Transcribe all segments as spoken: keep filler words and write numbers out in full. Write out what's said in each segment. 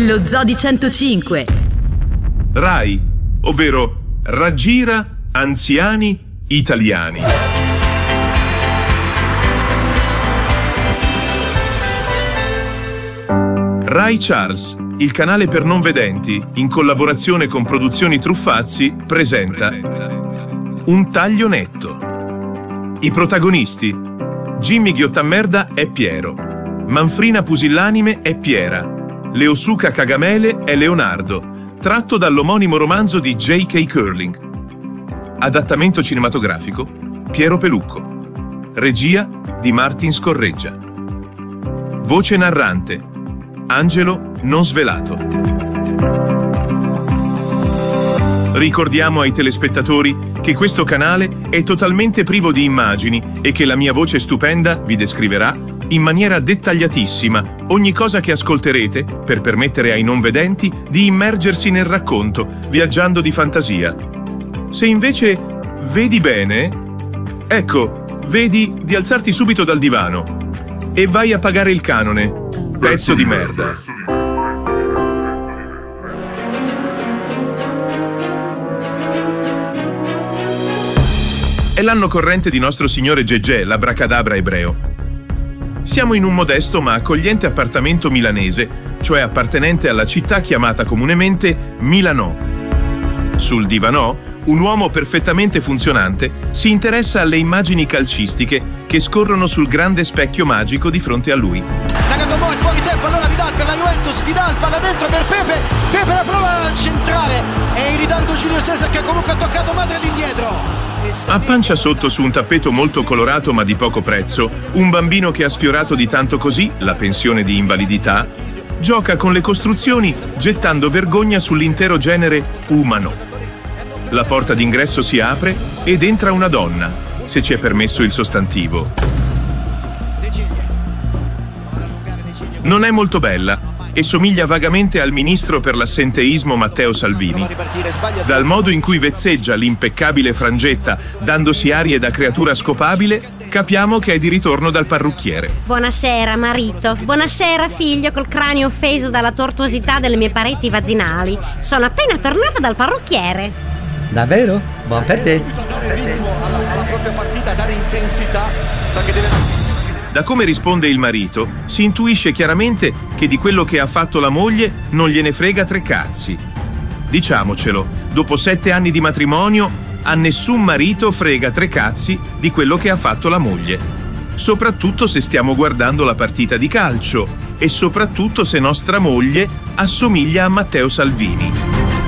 Lo Zoo di centocinque. Rai, ovvero Raggira Anziani Italiani. Rai Charles, il canale per non vedenti, in collaborazione con Produzioni Truffazzi, presenta Un taglio netto. I protagonisti: Jimmy Ghiottammerda è Piero, Manfrina Pusillanime è Piera, Leosuca Cagamele è Leonardo, tratto dall'omonimo romanzo di J K. Curling. Adattamento cinematografico: Piero Pelucco. Regia di Martin Scorreggia. Voce narrante: Angelo Non Svelato. Ricordiamo ai telespettatori che questo canale è totalmente privo di immagini e che la mia voce stupenda vi descriverà in maniera dettagliatissima ogni cosa che ascolterete per permettere ai non vedenti di immergersi nel racconto, viaggiando di fantasia. Se invece vedi bene, ecco, vedi di alzarti subito dal divano e vai a pagare il canone. Pezzo di merda. È l'anno corrente di nostro signore Gegè, l'abracadabra ebreo. Siamo in un modesto ma accogliente appartamento milanese, cioè appartenente alla città chiamata comunemente Milanò. Sul divanò, un uomo perfettamente funzionante si interessa alle immagini calcistiche che scorrono sul grande specchio magico di fronte a lui. Nagatomo è fuori tempo, allora Vidal per la Juventus, Vidal palla dentro per Pepe, Pepe la prova a centrare e in ritardo Giulio Cesar che comunque ha toccato madre all'indietro. A pancia sotto su un tappeto molto colorato ma di poco prezzo, un bambino che ha sfiorato di tanto così la pensione di invalidità gioca con le costruzioni gettando vergogna sull'intero genere umano. La porta d'ingresso si apre ed entra una donna, se ci è permesso il sostantivo. Non è molto bella e somiglia vagamente al ministro per l'assenteismo Matteo Salvini. Dal modo in cui vezzeggia l'impeccabile frangetta dandosi arie da creatura scopabile, capiamo che è di ritorno dal parrucchiere. Buonasera marito, buonasera figlio col cranio offeso dalla tortuosità delle mie pareti vaginali. Sono appena tornata dal parrucchiere. Davvero? Buon per te. Dare ritmo alla, alla propria partita, dare intensità, perché deve... Da come risponde il marito, si intuisce chiaramente che di quello che ha fatto la moglie non gliene frega tre cazzi. Diciamocelo, dopo sette anni di matrimonio, a nessun marito frega tre cazzi di quello che ha fatto la moglie. Soprattutto se stiamo guardando la partita di calcio e soprattutto se nostra moglie assomiglia a Matteo Salvini.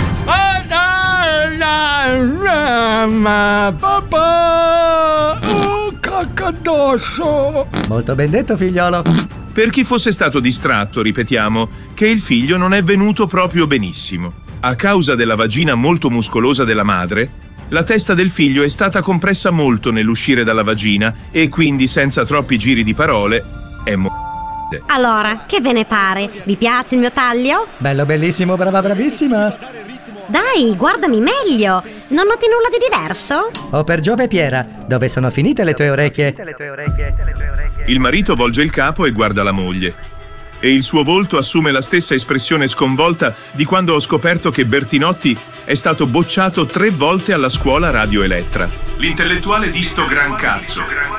Mamma, papà! Oh, cacca addosso! Molto ben detto, figliolo. Per chi fosse stato distratto, ripetiamo, che il figlio non è venuto proprio benissimo. A causa della vagina molto muscolosa della madre, la testa del figlio è stata compressa molto nell'uscire dalla vagina e quindi, senza troppi giri di parole, è mo... Allora, che ve ne pare? Vi piace il mio taglio? Bello, bellissimo, brava, bravissima. Dai, guardami meglio. Non noti nulla di diverso? Oh, per Giove Piera, dove sono finite le tue orecchie? Il marito volge il capo e guarda la moglie. E il suo volto assume la stessa espressione sconvolta di quando ho scoperto che Bertinotti è stato bocciato tre volte alla scuola Radio Elettra. L'intellettuale di sto gran cazzo.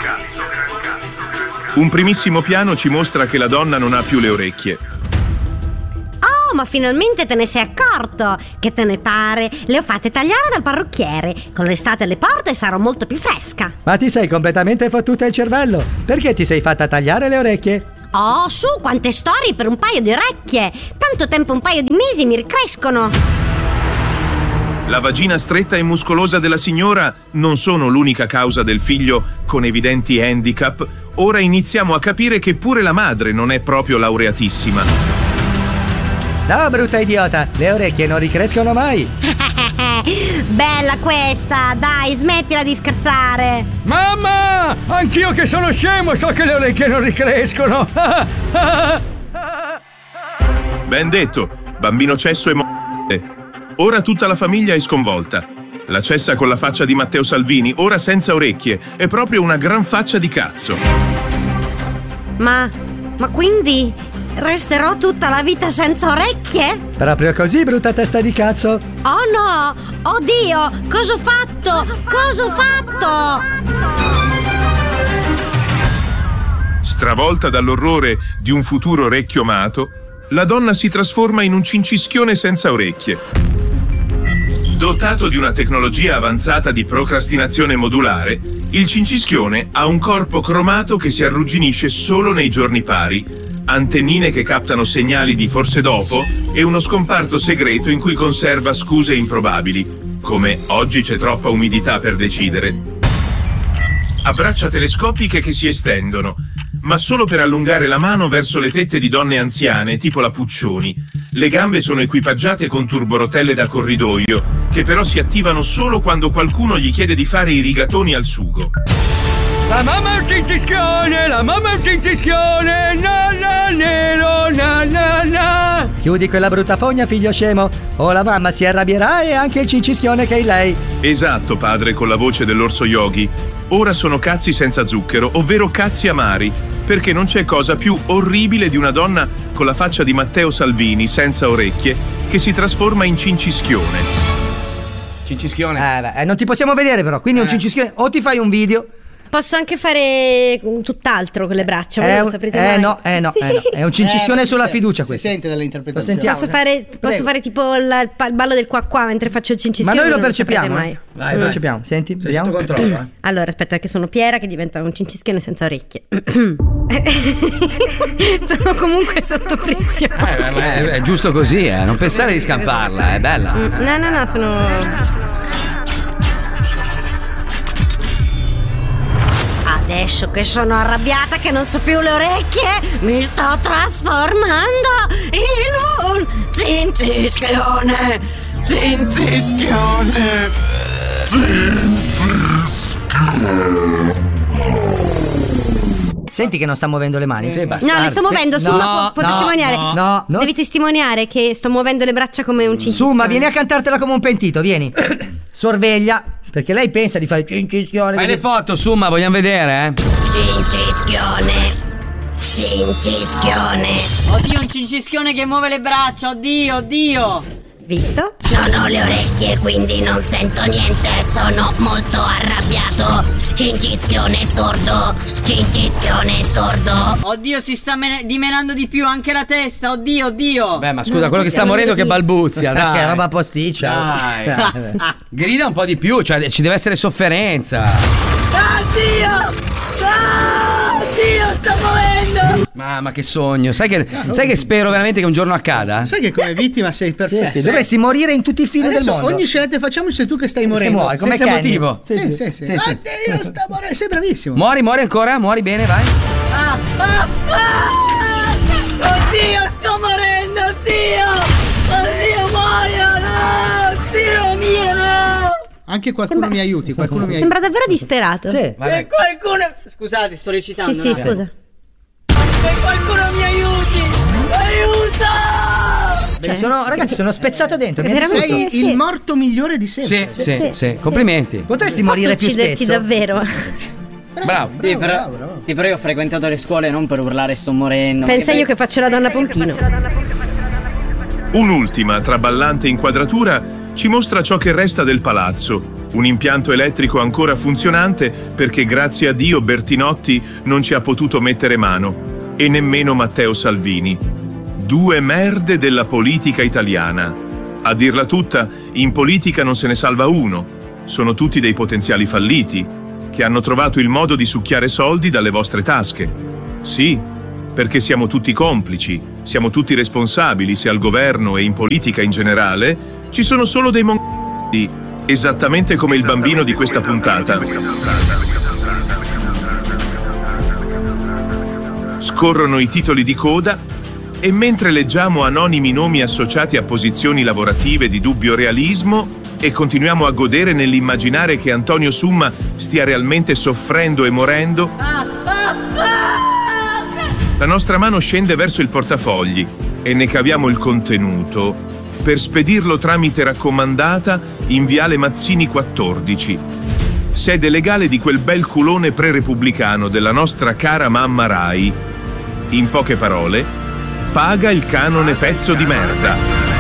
Un primissimo piano ci mostra che la donna non ha più le orecchie. Oh, ma finalmente te ne sei accorto. Che te ne pare? Le ho fatte tagliare dal parrucchiere. Con l'estate alle porte sarò molto più fresca. Ma ti sei completamente fottuta il cervello. Perché ti sei fatta tagliare le orecchie? Oh, su, quante storie per un paio di orecchie. Tanto tempo, un paio di mesi mi ricrescono. La vagina stretta e muscolosa della signora non sono l'unica causa del figlio con evidenti handicap. Ora iniziamo a capire che pure la madre non è proprio laureatissima. No, brutta idiota, le orecchie non ricrescono mai. Bella questa, dai, smettila di scherzare. Mamma, anch'io che sono scemo so che le orecchie non ricrescono. Ben detto, bambino cesso e mo... Ora tutta la famiglia è sconvolta. La cessa con la faccia di Matteo Salvini, ora senza orecchie, è proprio una gran faccia di cazzo. Ma, ma quindi resterò tutta la vita senza orecchie? Proprio così, brutta testa di cazzo. Oh no! Oddio! Cosa ho fatto? Cosa ho fatto? Stravolta dall'orrore di un futuro orecchiomato, la donna si trasforma in un cincischione senza orecchie. Dotato di una tecnologia avanzata di procrastinazione modulare, il cincischione ha un corpo cromato che si arrugginisce solo nei giorni pari, antennine che captano segnali di forse dopo e uno scomparto segreto in cui conserva scuse improbabili, come oggi c'è troppa umidità per decidere. Ha braccia telescopiche che si estendono, ma solo per allungare la mano verso le tette di donne anziane, tipo la Puccioni. Le gambe sono equipaggiate con turborotelle da corridoio, che però si attivano solo quando qualcuno gli chiede di fare i rigatoni al sugo. La mamma è un cincischione, la mamma è un cincischione, na na nero, na na na. Chiudi quella brutta fogna, figlio scemo, o la mamma si arrabbierà e anche il cincischione che è lei. Esatto, padre, con la voce dell'orso Yogi. Ora sono cazzi senza zucchero, ovvero cazzi amari, perché non c'è cosa più orribile di una donna con la faccia di Matteo Salvini senza orecchie che si trasforma in cincischione. Cincischione. Eh beh, non ti possiamo vedere però, quindi Eh. un cincischione o ti fai un video. Posso anche fare tutt'altro con le braccia, voi Eh, non lo saprete eh mai. no, eh no, eh no, è un cincischione Eh, sulla si- fiducia si questo. sente dall'interpretazione. Lo sentiamo. Posso fare, posso Prego. fare tipo la- il, pa- il ballo del qua qua mentre faccio il Ma cincischione? noi lo non percepiamo, saprete eh? mai. Vai, Lo vai. percepiamo, senti, Sei vediamo. sotto controllo, eh? Allora, aspetta che sono Piera che diventa un cincischione senza orecchie. Sono comunque sotto pressione. Eh, ma è, è giusto così, eh. Non pensare di scamparla, è bella. No, no, no, sono... Adesso che sono arrabbiata che non so più le orecchie, mi sto trasformando in un cincischione. Cincischione. Senti che non sta muovendo le mani? Sì, No, bastardo. le sto muovendo, su, No, ma può, può no, testimoniare. no, no, no. Devi testimoniare che sto muovendo le braccia come un cincischione. Su, ma vieni a cantartela come un pentito, vieni. Sorveglia, perché lei pensa di fare cincischione. Fai le foto, su, ma vogliamo vedere, eh. Cincischione. Cincischione. Oddio, un cincischione che muove le braccia, oddio, oddio. Visto? Non ho le orecchie, quindi non sento niente. Sono molto arrabbiato. Cincischione sordo. Cincischione sordo. Oddio, si sta mene- dimenando di più anche la testa, oddio, oddio. Beh, ma scusa, quello che sta morendo che balbuzia, dai. Che roba posticcia. Dai. Grida un po' di più, cioè ci deve essere sofferenza. Oddio! Ah, oddio, sta muovendo. Mamma, che sogno. Sai che, sai che spero veramente che un giorno accada? Sai che come vittima sei perfetta. Sì, sì, dovresti morire in tutti i film del Adesso mondo. ogni scena che facciamo sei tu che stai Che morendo. muori, come Senza Kenny. motivo. Sì, Sì, sì. sì, sì. Sì, sì. Oddio, sta morendo, sei bravissimo. Muori, muori ancora, muori bene, vai. Ah, ah, ah. Oddio, sto morendo, oddio. Oddio, muoio, no. Oddio mio, no. Anche qualcuno Sembra- mi aiuti, qualcuno mi aiuti. Sembra davvero disperato. Sì. E qualcuno... Scusate, sto recitando. Sì, sì, un attimo. scusa. E qualcuno mi aiuti. Aiuto. Beh, sono, ragazzi, sono spezzato dentro. Mi ha Veramente? distrutto. Sei Sì. il morto migliore di sempre. Sì, sì, sì, sì. complimenti. Potresti Posso morire più ucciderti spesso. davvero? Bravo. Sì, però, sì, però io ho frequentato le scuole non per urlare sto morendo. Pensa io che faccio la donna pompino. Un'ultima traballante inquadratura ci mostra ciò che resta del palazzo. Un impianto elettrico ancora funzionante perché grazie a Dio Bertinotti non ci ha potuto mettere mano. E nemmeno Matteo Salvini. Due merde della politica italiana. A dirla tutta, in politica non se ne salva uno. Sono tutti dei potenziali falliti, che hanno trovato il modo di succhiare soldi dalle vostre tasche. Sì, perché siamo tutti complici, siamo tutti responsabili se al governo e in politica in generale ci sono solo dei mongoli, esattamente come il bambino di questa puntata. Scorrono i titoli di coda e mentre leggiamo anonimi nomi associati a posizioni lavorative di dubbio realismo e continuiamo a godere nell'immaginare che Antonio Summa stia realmente soffrendo e morendo, la nostra mano scende verso il portafogli e ne caviamo il contenuto per spedirlo tramite raccomandata in Viale Mazzini quattordici, sede legale di quel bel culone pre-repubblicano della nostra cara mamma Rai. In poche parole, Paga il canone pezzo di merda.